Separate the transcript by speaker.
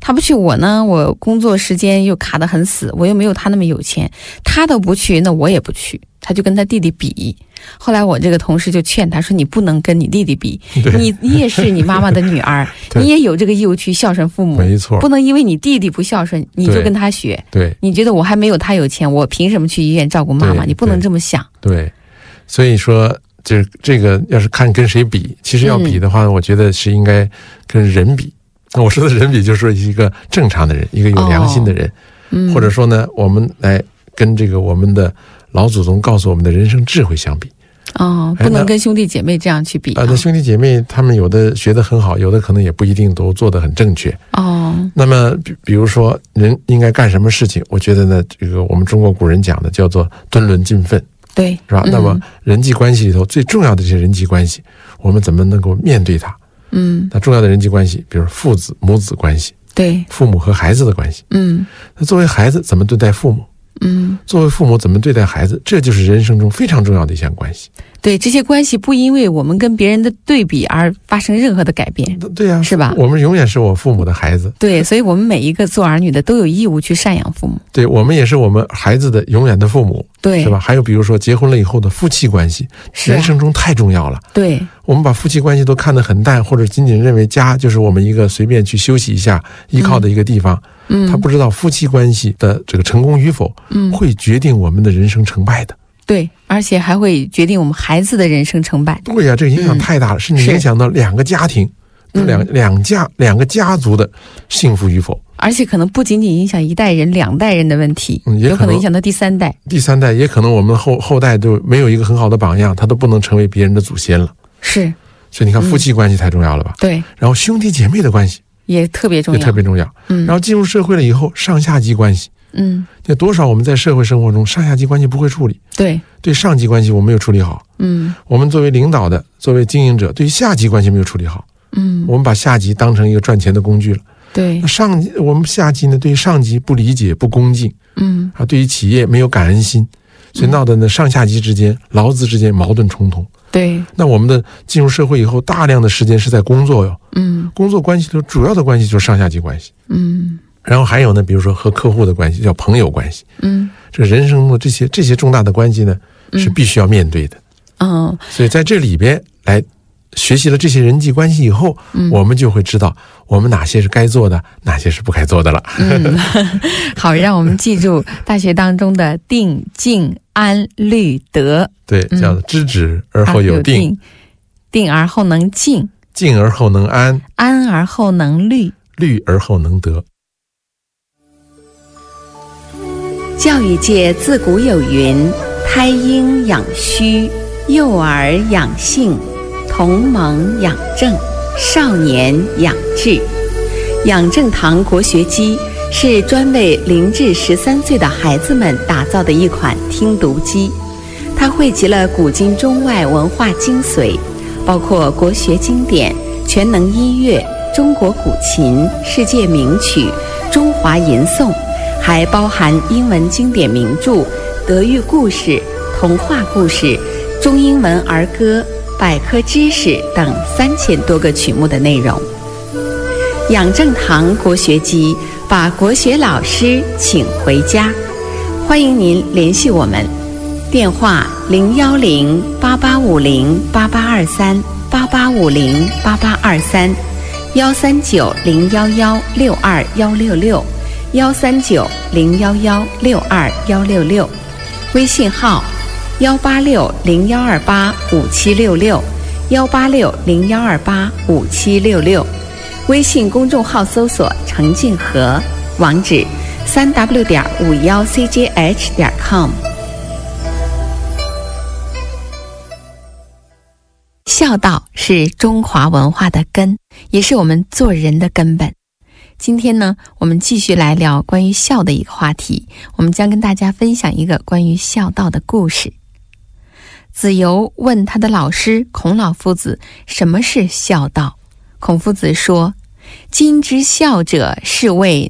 Speaker 1: 他不去，我呢，我工作时间又卡得很死，我又没有他那么有钱，他都不去，那我也不去。他就跟他弟弟比。后来我这个同事就劝他说，你不能跟你弟弟比，你也是你妈妈的女儿你也有这个义务去孝顺父母，
Speaker 2: 没错，
Speaker 1: 不能因为你弟弟不孝顺你就跟他学。
Speaker 2: 对，
Speaker 1: 你觉得我还没有他有钱，我凭什么去医院照顾妈妈？你不能这么想。
Speaker 2: 对，所以说就是这个要是看跟谁比，其实要比的话，我觉得是应该跟人比。我说的人比就是说一个正常的人，一个有良心的人，或者说呢，我们来跟这个我们的老祖宗告诉我们的人生智慧相比。
Speaker 1: 不能跟兄弟姐妹这样去比。
Speaker 2: 那兄弟姐妹他们有的学得很好，有的可能也不一定都做得很正确。那么比如说人应该干什么事情，我觉得呢，这个我们中国古人讲的叫做敦伦尽分，
Speaker 1: 对，
Speaker 2: 是吧？那么人际关系里头最重要的这些人际关系，我们怎么能够面对它？那重要的人际关系，比如父子母子关系，
Speaker 1: 对，
Speaker 2: 父母和孩子的关系，那作为孩子怎么对待父母？作为父母怎么对待孩子，这就是人生中非常重要的一项关系。
Speaker 1: 对，这些关系不因为我们跟别人的对比而发生任何的改变。
Speaker 2: 对啊，
Speaker 1: 是吧？
Speaker 2: 我们永远是我父母的孩子。对，
Speaker 1: 所以我们每一个做儿女的都有义务去赡养父母。
Speaker 2: 对，我们也是我们孩子的永远的父母。
Speaker 1: 对，
Speaker 2: 是吧？还有比如说结婚了以后的夫妻关系，人生中太重要了。
Speaker 1: 对，
Speaker 2: 我们把夫妻关系都看得很淡，或者仅仅认为家就是我们一个随便去休息一下依靠的一个地方。他不知道夫妻关系的这个成功与否，会决定我们的人生成败的。
Speaker 1: 对，而且还会决定我们孩子的人生成败。
Speaker 2: 对呀，这个影响太大了，甚至影响到两个家庭、两个家族的幸福与否。
Speaker 1: 而且可能不仅仅影响一代人、两代人的问题，有可能影响到第三代。第
Speaker 2: 三代也可能我们后代都没有一个很好的榜样，他都不能成为别人的祖先了。
Speaker 1: 是，
Speaker 2: 所以你看夫妻关系太重要了吧？
Speaker 1: 对。
Speaker 2: 然后兄弟姐妹的关系
Speaker 1: 也特别重要。
Speaker 2: 然后进入社会了以后，上下级关系。有多少我们在社会生活中上下级关系不会处理？对上级关系我没有处理好。我们作为领导的，作为经营者，对下级关系没有处理好。我们把下级当成一个赚钱的工具了。
Speaker 1: 对，
Speaker 2: 那我们下级呢，对上级不理解、不恭敬。对于企业没有感恩心，所以闹得呢上下级之间、劳资之间矛盾冲突。
Speaker 1: 对，
Speaker 2: 那我们的进入社会以后，大量的时间是在工作哟。工作关系的主要的关系就是上下级关系。然后还有呢，比如说和客户的关系叫朋友关系。这人生中的这些重大的关系呢，是必须要面对的。所以在这里边来学习了这些人际关系以后，我们就会知道我们哪些是该做的，哪些是不该做的了。
Speaker 1: 好，让我们记住大学当中的定、静、安、虑、得。对，
Speaker 2: 叫做知止而后有定，
Speaker 1: 定而后能静，
Speaker 2: 静而后能安，
Speaker 1: 安而后能虑，
Speaker 2: 虑而后能得。
Speaker 1: 教育界自古有云：胎婴养虚，幼儿养性，同盟养正，少年养志。养正堂国学机是专为0至13岁的孩子们打造的一款听读机，它汇集了古今中外文化精髓，包括国学经典、全能音乐、中国古琴、世界名曲、中华吟诵，还包含英文经典名著、德育故事、童话故事、中英文儿歌、百科知识等3000多个曲目的内容。养正堂国学机把国学老师请回家，欢迎您联系我们，电话010-885-08823-885-08823-139-011-62166，139-011-62166，微信号186-0128-5766，186-0128-5766，微信公众号搜索程静和，网址3w.51cjh.com。孝道是中华文化的根，也是我们做人的根本。今天呢，我们继续来聊关于孝的一个话题，我们将跟大家分享一个关于孝道的故事。子游问他的老师孔老夫子什么是孝道，孔夫子说：今之孝者，是谓